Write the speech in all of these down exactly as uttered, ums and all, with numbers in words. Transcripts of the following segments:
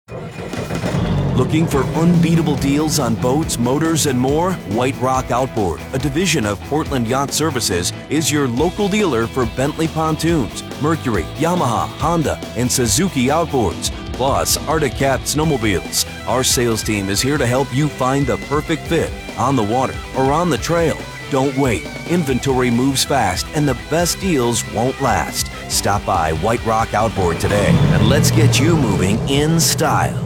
Looking for unbeatable deals on boats, motors, and more? White Rock Outboard, a division of Portland Yacht Services, is your local dealer for Bentley pontoons, Mercury, Yamaha, Honda, and Suzuki outboards, plus Arctic Cat snowmobiles. Our sales team is here to help you find the perfect fit on the water or on the trail. Don't wait. Inventory moves fast and the best deals won't last. Stop by White Rock Outboard today and let's get you moving in style.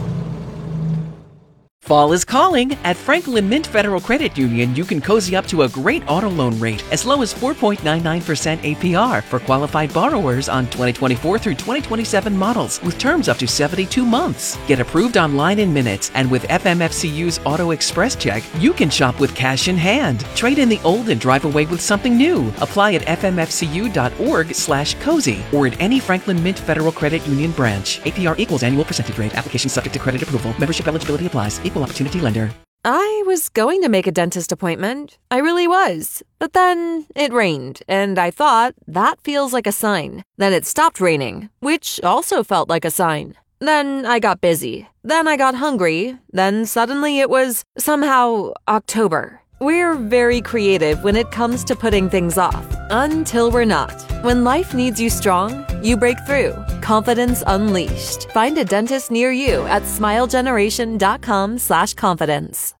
Fall is calling. At Franklin Mint Federal Credit Union, you can cozy up to a great auto loan rate as low as four point nine nine percent A P R for qualified borrowers on twenty twenty-four through twenty twenty-seven models with terms up to seventy-two months. Get approved online in minutes, and with F M F C U's Auto Express Check, you can shop with cash in hand. Trade in the old and drive away with something new. Apply at fmfcu.org slash cozy or at any Franklin Mint Federal Credit Union branch. A P R equals annual percentage rate. Application subject to credit approval. Membership eligibility applies. Equal opportunity lender. I was going to make a dentist appointment. I really was. But then it rained, and I thought, that feels like a sign. Then it stopped raining, which also felt like a sign. Then I got busy. Then I got hungry. Then suddenly it was somehow October. We're very creative when it comes to putting things off, until we're not. When life needs you strong, you break through. Confidence unleashed. Find a dentist near you at smilegeneration.com slash confidence.